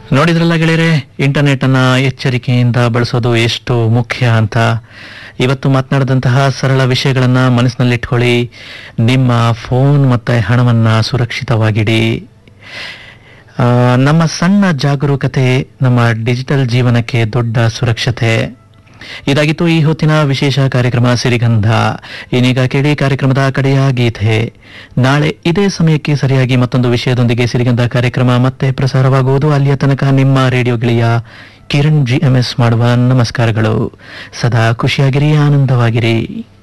ನೋಡಿದ್ರಲ್ಲ ಗೆಳೆಯರೆ, ಇಂಟರ್ನೆಟ್ ಅನ್ನ ಎಚ್ಚರಿಕೆಯಿಂದ ಬಳಸೋದು ಎಷ್ಟು ಮುಖ್ಯ ಅಂತ. ಇವತ್ತು ಮಾತನಾಡಿದಂತಹ ಸರಳ ವಿಷಯಗಳನ್ನ ಮನಸ್ಸಿನಲ್ಲಿಟ್ಕೊಳ್ಳಿ. ನಿಮ್ಮ ಫೋನ್ ಮತ್ತೆ ಹಣವನ್ನ ಸುರಕ್ಷಿತವಾಗಿಡಿ. ನಮ್ಮ ಸಣ್ಣ ಜಾಗರೂಕತೆ ನಮ್ಮ ಡಿಜಿಟಲ್ ಜೀವನಕ್ಕೆ ದೊಡ್ಡ ಸುರಕ್ಷತೆ. ಇದಾಗಿತ್ತು ಈ ಹೊತ್ತಿನ ವಿಶೇಷ ಕಾರ್ಯಕ್ರಮ ಸಿರಿಗಂಧ. ಇನ್ನೀಗ ಕೇಳಿ ಕಾರ್ಯಕ್ರಮದ ಕಡೆಯ ಗೀತೆ. ನಾಳೆ ಇದೇ ಸಮಯಕ್ಕೆ ಸರಿಯಾಗಿ ಮತ್ತೊಂದು ವಿಷಯದೊಂದಿಗೆ ಸಿರಿಗಂಧ ಕಾರ್ಯಕ್ರಮ ಮತ್ತೆ ಪ್ರಸಾರವಾಗುವುದು. ಅಲ್ಲಿಯ ತನಕ ನಿಮ್ಮ ರೇಡಿಯೋ ಗೆಳೆಯ ಕಿರಣ್ GMS ಮಾಡುವ ನಮಸ್ಕಾರಗಳು. ಸದಾ ಖುಷಿಯಾಗಿರಿ, ಆನಂದವಾಗಿರಿ.